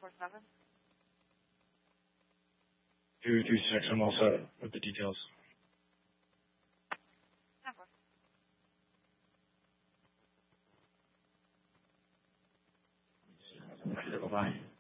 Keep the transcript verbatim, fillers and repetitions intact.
four seven. two two six, I'm all set with the details. ten four. Bye-bye.